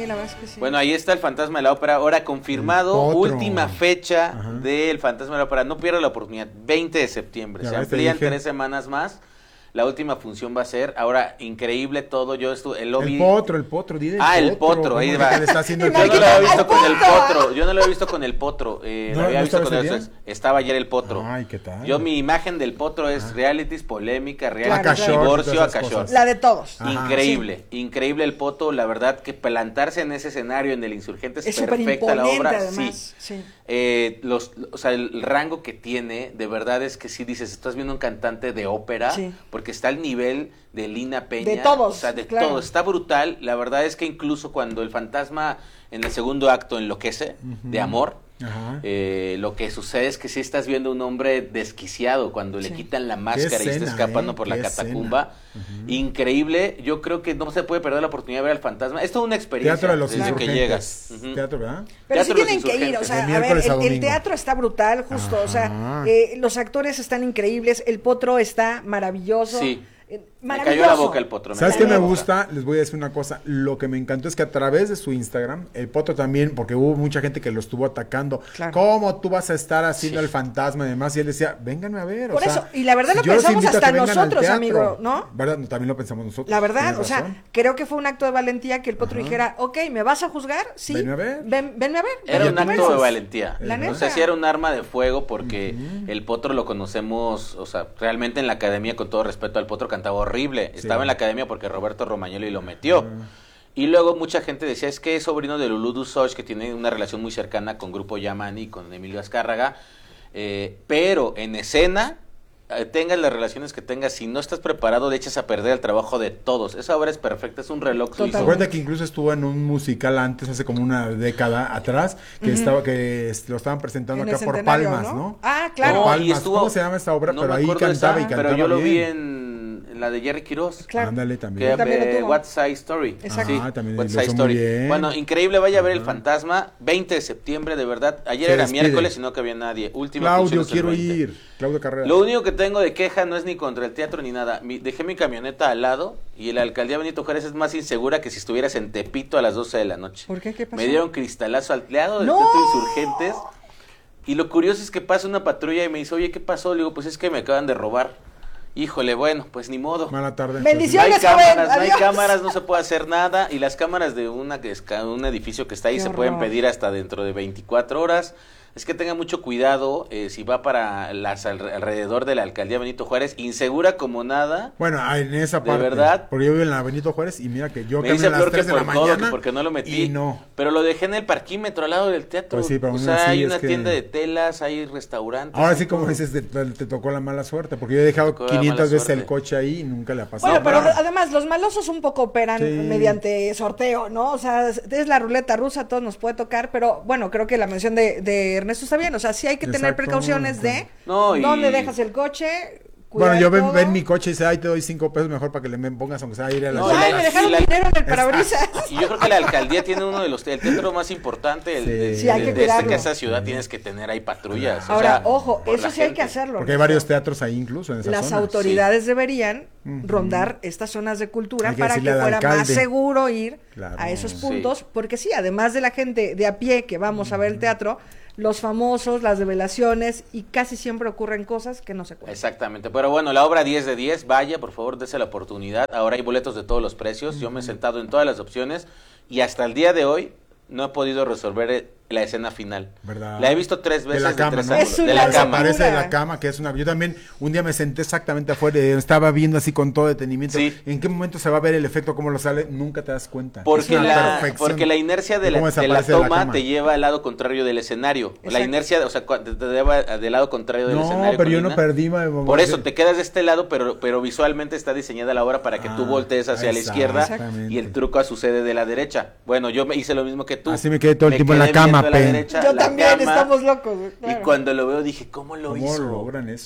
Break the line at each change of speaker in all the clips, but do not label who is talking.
la verdad es que sí.
Bueno, ahí está el Fantasma de la Ópera, ahora confirmado, última fecha del Fantasma de la Ópera, no pierda la oportunidad, 20 de septiembre, se amplían 3 semanas más. La última función va a ser, ahora, increíble todo, yo estuve,
el potro, dile
el potro, ahí va.
Le está haciendo
yo no lo había visto con el potro, yo no lo había visto con el potro, lo había visto con el, estaba ayer el potro.
Ay, ¿qué tal?
Yo, mi imagen del potro es realities, polémica,
claro.
divorcio, Acashor.
La de todos.
Increíble, increíble el potro, la verdad que plantarse en ese escenario en el Insurgente es perfecta la obra,
además, sí.
O sea, el rango que tiene, de verdad es que sí dices, estás viendo un cantante de ópera, porque está al nivel de Lina Peña.
De todos.
O sea, de todo, está brutal. La verdad es que incluso cuando el fantasma en el segundo acto enloquece de amor, lo que sucede es que sí estás viendo un hombre desquiciado cuando le quitan la máscara y está escapando por la catacumba. Increíble, yo creo que no se puede perder la oportunidad de ver al fantasma. Es toda una experiencia
Teatro de los
desde que llegas.
Teatro, ¿verdad?
Pero
Teatro
sí tienen que ir, o sea, a ver, el teatro está brutal, justo, o sea, los actores están increíbles, el potro está maravilloso.
Sí. Me cayó la boca el potro.
¿Sabes qué me gusta? Les voy a decir una cosa. Lo que me encantó es que a través de su Instagram, el potro también, porque hubo mucha gente que lo estuvo atacando. Claro. ¿Cómo tú vas a estar haciendo el fantasma y demás? Y él decía, vénganme a ver.
Por eso, y la verdad lo pensamos hasta nosotros, amigo, ¿no?
¿Verdad? También lo pensamos nosotros.
La verdad, o sea, creo que fue un acto de valentía que el potro dijera, ok, ¿me vas a juzgar? Sí.
Venme a ver.
Venme a ver.
Era un acto de valentía.
No
sé si era un arma de fuego porque el potro lo conocemos, o sea, realmente en la academia, con todo respeto al potro, cantaba horrible. Estaba en la academia porque Roberto Romagnoli lo metió. Y luego mucha gente decía, es que es sobrino de Lulú Dusoch, que tiene una relación muy cercana con Grupo Yamani y con Emilio Azcárraga. Pero en escena, tengas las relaciones que tengas, si no estás preparado, le echas a perder el trabajo de todos. Esa obra es perfecta, es un reloj suizo.
Recuerda que incluso estuvo en un musical antes, hace como una década atrás, que lo estaban presentando acá por Palmas, ¿no?
Ah, claro.
Palmas. ¿Cómo se llama esta obra?
No
pero ahí cantaba y cantaba
pero yo lo vi
en
la de Jerry Quiroz.
Claro. Ándale también.
What's Side Story.
Exacto.
Sí,
también
What's Side Story. Bueno, increíble, vaya a ver el fantasma, 20 de septiembre, de verdad. Ayer era miércoles y no cabía nadie. Última
Claudio, quiero ir. Claudio Carrera.
Lo único que tengo de queja no es ni contra el teatro ni nada. Dejé mi camioneta al lado y la alcaldía Benito Juárez es más insegura que si estuvieras en Tepito a las 12 de la noche.
¿Por qué? ¿Qué pasó?
Me dieron cristalazo al lado del Teatro Insurgentes. Y lo curioso es que pasa una patrulla y me dice, oye, ¿qué pasó? Le digo, pues es que me acaban de robar. Híjole, bueno, pues ni modo.
Mala tarde.
Bendiciones,
no hay cámaras, no se puede hacer nada. Y las cámaras de un edificio que está ahí se pueden pedir hasta dentro de 24 horas. Es que tenga mucho cuidado si va para alrededor de la alcaldía Benito Juárez, insegura como nada.
Bueno, en esa parte.
De verdad.
Porque yo vivo en la Benito Juárez y mira que yo
me dice
a las 3 de la mañana
porque no lo metí.
Y no.
Pero lo dejé en el parquímetro al lado del teatro.
Pues sí, pero
o sea, hay una tienda de telas, hay restaurantes.
Ahora sí, como dices, te tocó la mala suerte, porque yo he dejado 500 veces el coche ahí y nunca le ha pasado.
Bueno, pero además los malosos un poco operan mediante sorteo, ¿no? O sea, es la ruleta rusa, a todos nos puede tocar, pero bueno, creo que la mención de Ernesto está bien, o sea, sí hay que tener precauciones de dónde dejas el coche.
Bueno, yo ven mi coche y dice, ay, te doy 5 pesos mejor para que le pongas aunque sea ir a la
ay, me dejaron dinero en el parabrisas.
Y yo creo que la alcaldía tiene uno de el teatro más importante
hay que cuidarlo.
que esa ciudad tienes que tener ahí patrullas.
Ahora, ojo, eso sí hay que hacerlo.
Porque hay varios teatros ahí incluso en esa
Las autoridades deberían rondar estas zonas de cultura para que fuera más seguro ir a esos puntos, porque sí, además de la gente de a pie que vamos a ver el teatro, los famosos, las revelaciones, y casi siempre ocurren cosas que no se cuentan.
Exactamente, pero bueno, la obra 10 de 10, vaya, por favor, dése la oportunidad. Ahora hay boletos de todos los precios, yo me he sentado en todas las opciones y hasta el día de hoy no he podido resolver la escena final.
¿Verdad?
La he visto 3 veces
de la cama,
de 3 ángulos.
De la cama. Parece de la cama, que es una... Yo también un día me senté exactamente afuera, estaba viendo así con todo detenimiento. Sí. ¿En qué momento se va a ver el efecto, cómo lo sale? Nunca te das cuenta.
Porque la inercia de la toma te lleva al lado contrario del escenario. Exacto. La inercia, o sea, te lleva del lado contrario del escenario.
No, pero yo no perdí.
Por eso, te quedas de este lado, pero visualmente está diseñada la obra para que tú voltees hacia la izquierda y el truco sucede de la derecha. Bueno, yo me hice lo mismo que tú.
Así me quedé todo el tiempo en la cama,
Yo también, estamos locos.
Claro. Y cuando lo veo dije, ¿cómo lo hizo?
¿Cómo logran eso?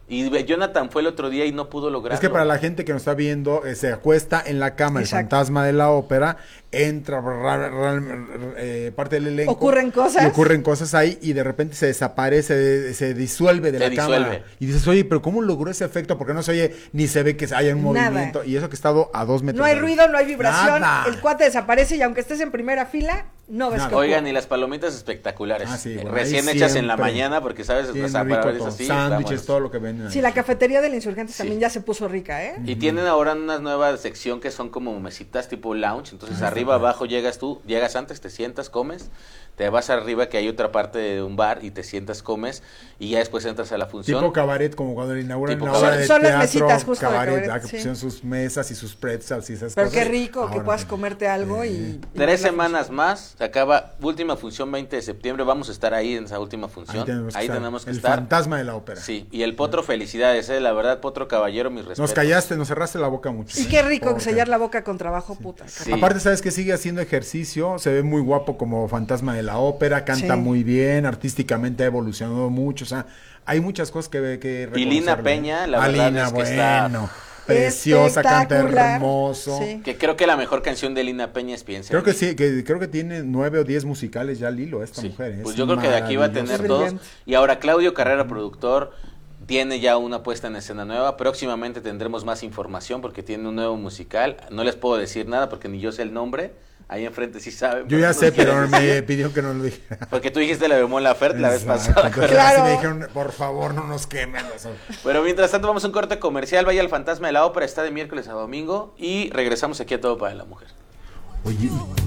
Y Jonathan fue el otro día y no pudo lograrlo.
Es que para la gente que nos está viendo, se acuesta en la cama el fantasma de la ópera, entra parte del elenco.
Ocurren cosas
ahí y de repente se desaparece, se disuelve de la cama. Y dices, oye, pero ¿cómo logró ese efecto? Porque no se oye ni se ve que haya un movimiento. Y eso que he estado a 2 metros.
No hay ruido, no hay vibración. Nada. El cuate desaparece y aunque estés en primera fila, no ves que
Oigan, y las palomitas espectaculares. Recién hechas en la mañana, porque sabes,
así, sándwiches, todo lo que venden.
Sí, la cafetería del Insurgentes también ya se puso rica, ¿eh?
Y tienen ahora una nueva sección que son como mesitas tipo lounge, entonces arriba, abajo llegas antes, te sientas, comes, te vas arriba que hay otra parte de un bar y te sientas, comes, y ya después entras a la función.
Tipo cabaret, como cuando le inauguran la obra de teatro.
Son las mesitas justo
cabaret, que pusieron sus mesas y sus pretzels y esas
Pero
cosas.
Pero qué rico que puedas comerte algo y
3 semanas más, se acaba, última función 20 de septiembre, vamos a estar ahí en esa última función. Ahí tenemos que estar.
El fantasma de la ópera.
Sí, y el Potro, felicidades, la verdad, Potro caballero, mis respetos.
Nos cerraste la boca mucho.
Y qué rico sellar la boca con trabajo, puta.
Sí. Aparte, sabes que sigue haciendo ejercicio, se ve muy guapo como fantasma de la ópera, canta muy bien, artísticamente ha evolucionado mucho, o sea, hay muchas cosas que
y Lina Peña, la verdad es que está
preciosa, canta hermoso.
Sí. Que creo que la mejor canción de Lina Peña es Piensa.
Creo que sí, creo que tiene 9 o 10 musicales ya al hilo esta mujer.
Pues yo creo que de aquí va a tener todos. Y ahora Claudio Carrera, productor, tiene ya una puesta en escena nueva. Próximamente tendremos más información porque tiene un nuevo musical. No les puedo decir nada porque ni yo sé el nombre. Ahí enfrente sí saben.
Yo ya sé, pero me pidió que no lo dijera.
Porque tú dijiste la Bemol Laferte la vez pasada.
Claro. Me dijeron, por favor, no nos quemen.
Pero mientras tanto vamos a un corte comercial. Vaya al Fantasma de la Ópera, está de miércoles a domingo. Y regresamos aquí a Todo para la Mujer.
Oye.